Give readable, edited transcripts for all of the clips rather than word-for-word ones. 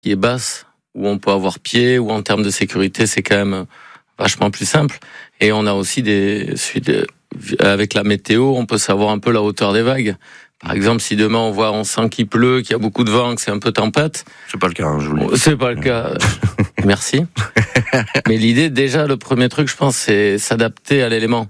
qui est basse, où on peut avoir pied, ou en termes de sécurité, c'est quand même vachement plus simple. Et on a aussi avec la météo, on peut savoir un peu la hauteur des vagues. Par exemple, si demain on sent qu'il pleut, qu'il y a beaucoup de vent, que c'est un peu tempête. C'est pas le cas, je vous le dis. C'est pas le cas. Merci. Mais l'idée, déjà, le premier truc, je pense, c'est s'adapter à l'élément.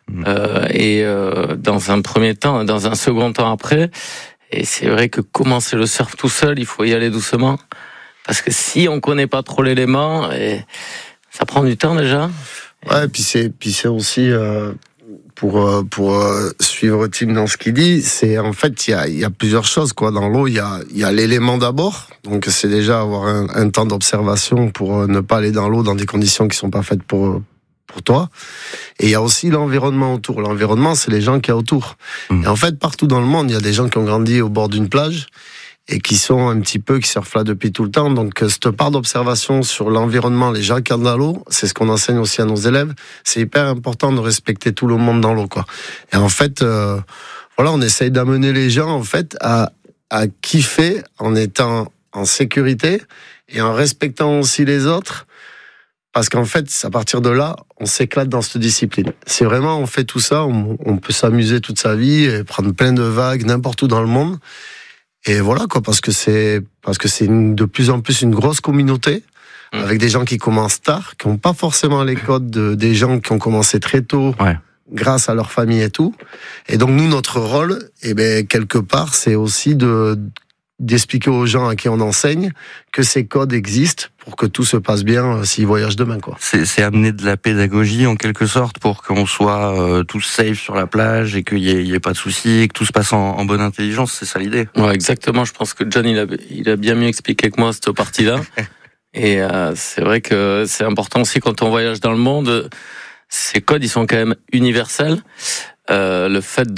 Dans un premier temps, dans un second temps après. Et c'est vrai que commencer le surf tout seul, il faut y aller doucement. Parce que si on connaît pas trop l'élément, ça prend du temps déjà. Ouais, puis c'est aussi pour suivre Tim dans ce qu'il dit, c'est en fait il y a plusieurs choses quoi dans l'eau. Il y a l'élément d'abord, donc c'est déjà avoir un temps d'observation pour ne pas aller dans l'eau dans des conditions qui sont pas faites pour toi. Et il y a aussi l'environnement autour. L'environnement, c'est les gens qu'il y a autour. Et en fait, partout dans le monde, il y a des gens qui ont grandi au bord d'une plage et qui sont un petit peu, qui surfent là depuis tout le temps. Donc, cette part d'observation sur l'environnement, les gens qui sont dans l'eau, c'est ce qu'on enseigne aussi à nos élèves. C'est hyper important de respecter tout le monde dans l'eau, quoi. Et en fait, on essaye d'amener les gens, en fait, à kiffer en étant en sécurité et en respectant aussi les autres. Parce qu'en fait, à partir de là, on s'éclate dans cette discipline. C'est vraiment, on fait tout ça, on peut s'amuser toute sa vie et prendre plein de vagues n'importe où dans le monde. Et voilà, quoi, parce que c'est de plus en plus une grosse communauté, avec des gens qui commencent tard, qui n'ont pas forcément les codes des gens qui ont commencé très tôt, grâce à leur famille et tout. Et donc, nous, notre rôle, quelque part, c'est aussi d'expliquer aux gens à qui on enseigne que ces codes existent pour que tout se passe bien s'ils voyagent demain, quoi. C'est amener de la pédagogie en quelque sorte pour qu'on soit tous safe sur la plage et qu'il y ait pas de soucis et que tout se passe en bonne intelligence, c'est ça l'idée. Ouais, exactement. Je pense que John il a bien mieux expliqué que moi cette partie-là. Et c'est vrai que c'est important aussi quand on voyage dans le monde. Ces codes, ils sont quand même universels. Le fait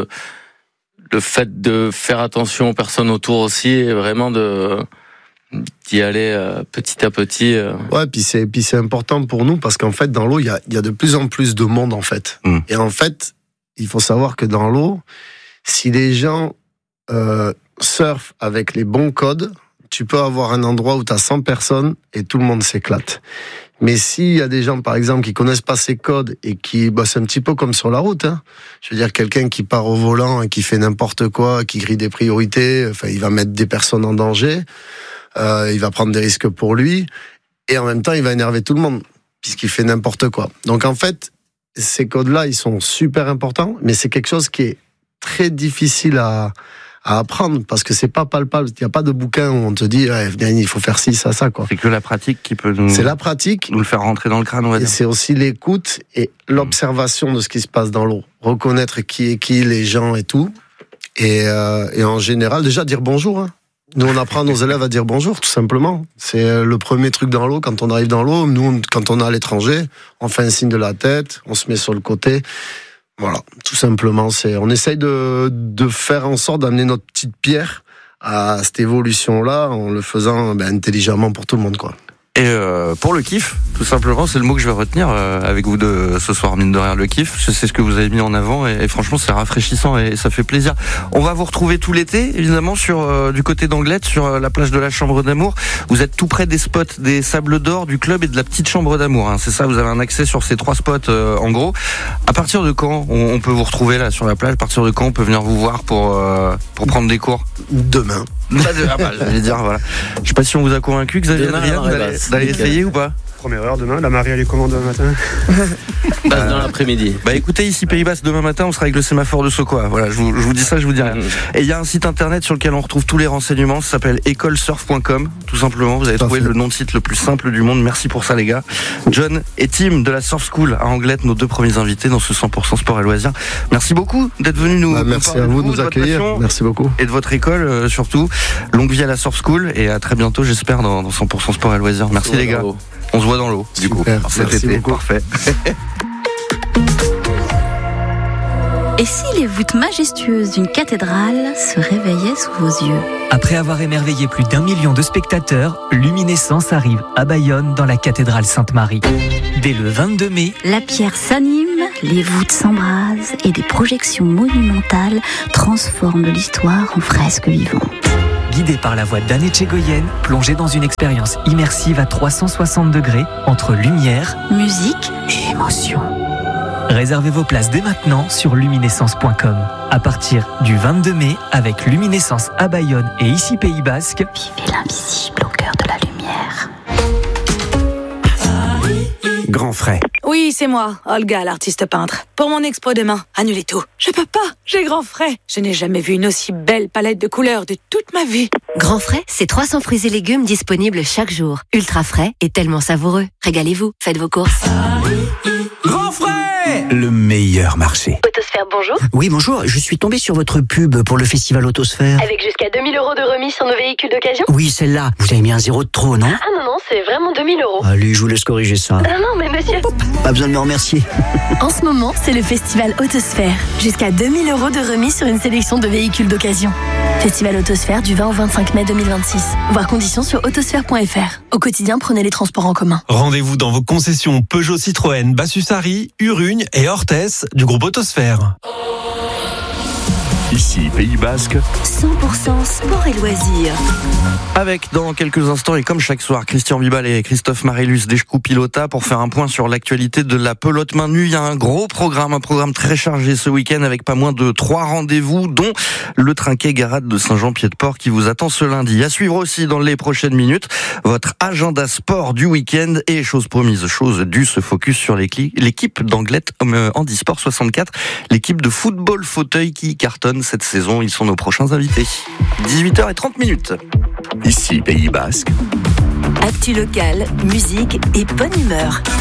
de faire attention aux personnes autour aussi, et vraiment d'y aller petit à petit. Ouais, puis c'est important pour nous parce qu'en fait, dans l'eau, il y a de plus en plus de monde, en fait. Et en fait, il faut savoir que dans l'eau, si les gens surfent avec les bons codes, tu peux avoir un endroit où tu as 100 personnes et tout le monde s'éclate. Mais s'il y a des gens, par exemple, qui connaissent pas ces codes et qui, c'est un petit peu comme sur la route, hein. Je veux dire, quelqu'un qui part au volant et qui fait n'importe quoi, qui grille des priorités, il va mettre des personnes en danger, il va prendre des risques pour lui, et en même temps, il va énerver tout le monde, puisqu'il fait n'importe quoi. Donc, en fait, ces codes-là, ils sont super importants, mais c'est quelque chose qui est très difficile à apprendre parce que c'est pas palpable. Il n'y a pas de bouquin où on te dit il faut faire ci, ça, quoi. C'est que la pratique qui peut nous. C'est la pratique. Nous le faire rentrer dans le crâne, on va dire. Et c'est aussi l'écoute et l'observation de ce qui se passe dans l'eau. Reconnaître qui est qui, les gens et tout. Et en général, déjà dire bonjour. Hein. Nous, on apprend à nos élèves à dire bonjour, tout simplement. C'est le premier truc dans l'eau. Quand on arrive dans l'eau, nous, quand on est à l'étranger, on fait un signe de la tête, on se met sur le côté. Voilà, tout simplement, on essaye de faire en sorte d'amener notre petite pierre à cette évolution-là en le faisant intelligemment pour tout le monde, quoi. Et pour le kiff, tout simplement, c'est le mot que je vais retenir avec vous de ce soir, mine de rien, le kiff. C'est ce que vous avez mis en avant et franchement, c'est rafraîchissant et ça fait plaisir. On va vous retrouver tout l'été, évidemment, sur du côté d'Anglet, sur la plage de la Chambre d'Amour. Vous êtes tout près des spots des Sables d'Or, du club et de la petite Chambre d'Amour. Hein. C'est ça, vous avez un accès sur ces 3 spots en gros. À partir de quand on peut vous retrouver là sur la plage? À partir de quand on peut venir vous voir pour prendre des cours? Demain. J'allais dire, voilà. Je sais pas si on vous a convaincu, Xavier, d'aller essayer ou pas? Première heure demain, la Marie elle est comment demain matin? Dans l'après-midi. Écoutez, ici Pays Basque, demain matin on sera avec le sémaphore de Sokoa. Voilà, je vous dis ça, je vous dis rien. Et il y a un site internet sur lequel on retrouve tous les renseignements, ça s'appelle écolesurf.com, tout simplement. Vous avez trouvé le nom de site le plus simple du monde. Merci pour ça les gars. John et Tim de la Surf School à Anglet, nos 2 premiers invités dans ce 100% sport et loisirs. Merci beaucoup d'être venus nous merci à vous de nous accueillir. Merci beaucoup. Et de votre école surtout. Longue vie à la Surf School et à très bientôt j'espère dans 100% sport et loisirs. Merci les gars. On se voit dans l'eau, du coup. Cet été, parfait. Et si les voûtes majestueuses d'une cathédrale se réveillaient sous vos yeux? Après avoir émerveillé plus d'1 million de spectateurs, Luminescence arrive à Bayonne dans la cathédrale Sainte-Marie. Dès le 22 mai, la pierre s'anime, les voûtes s'embrasent et des projections monumentales transforment l'histoire en fresque vivante. guidé par la voix d'Anne Etchegoyen, plongez dans une expérience immersive à 360 degrés entre lumière Musique et émotion. Réservez vos places dès maintenant sur luminescence.com. À partir du 22 mai, avec Luminescence à Bayonne et ici Pays Basque, vivez l'invisible au cœur de la lumière. Grand frais. Oui, c'est moi, Olga, l'artiste peintre. Pour mon expo demain, annulez tout. Je peux pas, j'ai grand frais. Je n'ai jamais vu une aussi belle palette de couleurs de toute ma vie. Grand frais, c'est 300 fruits et légumes disponibles chaque jour. Ultra frais et tellement savoureux. Régalez-vous, faites vos courses. Grand frais, le meilleur marché. Autosphère, bonjour. Oui, bonjour. Je suis tombé sur votre pub pour le festival Autosphère. Avec jusqu'à 2000 € de remise sur nos véhicules d'occasion. Oui, celle-là. Vous avez mis un 0 de trop, non? Ah non, c'est vraiment 2000 €. Allez, je vous laisse corriger ça. Non, mais monsieur... Pas besoin de me remercier. En ce moment, c'est le festival Autosphère. Jusqu'à 2000 € de remise sur une sélection de véhicules d'occasion. Festival Autosphère du 20 au 25 mai 2026. Voir conditions sur autosphère.fr. Au quotidien, prenez les transports en commun. Rendez-vous dans vos concessions Peugeot, Citroën, Bassus-Sari, Urugne et Orthès du groupe Autosphère. Ici, Pays Basque. 100% sport et loisirs. Avec dans quelques instants et comme chaque soir, Christian Bibal et Christophe Marilus d'Eschkou Pilota pour faire un point sur l'actualité de la pelote main nue. Il y a un gros programme, un programme très chargé ce week-end avec pas moins de 3 rendez-vous, dont le Trinquet Garade de Saint-Jean-Pied-de-Port qui vous attend ce lundi. À suivre aussi dans les prochaines minutes, votre agenda sport du week-end et chose promise, chose due, se focus sur l'équipe d'Anglette Handisport 64, l'équipe de football fauteuil qui cartonne cette saison. Ils sont nos prochains invités. 18h30. Ici, Pays Basque. Actu locale, musique et bonne humeur.